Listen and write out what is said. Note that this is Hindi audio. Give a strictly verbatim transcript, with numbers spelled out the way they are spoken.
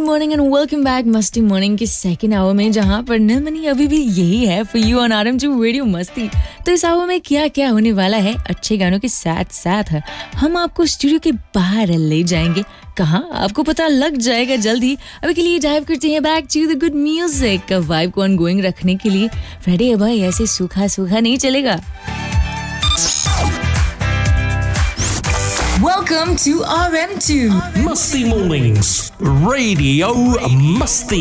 मॉर्निंग एंड वेलकम बैक मस्ती मॉर्निंग के सेकंड आवर में, जहां पर नमनी अभी भी यही है for you on RMG radio मस्ती। तो इस आवर में क्या क्या होने वाला है, अच्छे गानों के साथ साथ हम आपको स्टूडियो के बाहर ले जाएंगे। कहाँ आपको पता लग जाएगा जल्द ही। अभी के लिए डाइव करते हैं back to the good music का वाइब को ऑनगोइंग रखने के लिए। रेडी है भाई? ऐसे सूखा सूखा नहीं चलेगा। Welcome to R M two Musty Mornings Radio Musty.